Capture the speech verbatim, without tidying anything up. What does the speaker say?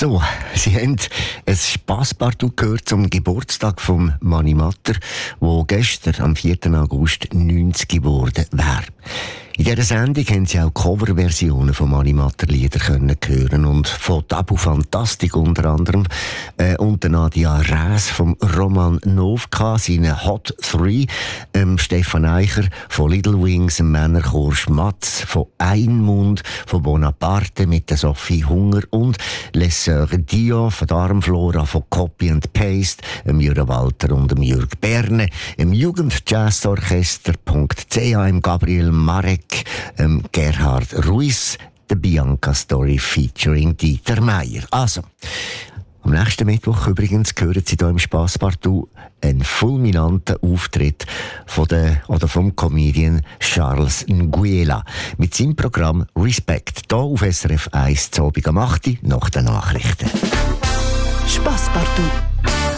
So, Sie haben ein Spasspartout gehört zum Geburtstag von Mani Matter, der gestern, am vierten August, neunzig geworden wäre. In dieser Sendung haben Sie auch Coverversionen von Mani Matter Lieder können hören und von Tabu Fantastik unter anderem äh, und der Nadia Räs vom Roman Novka, seine Hot Three, ähm, Stefan Eicher von Little Wings, dem Männerchor Schmatz, von Einmund, von Bonaparte mit der Sophie Hunger und Les Sœurs Dio von der Armflora, von Copy and Paste, dem Jürgen Walter und dem Jürg Berne, im Jugendjazzorchester.ch, im Gabriel Marek, ähm, Gerhard Ruiz, der Bianca Story featuring Dieter Meier. Also, am nächsten Mittwoch übrigens hören Sie hier im Spasspartout einen fulminanten Auftritt von der, oder vom Comedian Charles Nguela mit seinem Programm Respect, hier auf S R F eins zu Abend am acht Uhr nach den Nachrichten. Spasspartout.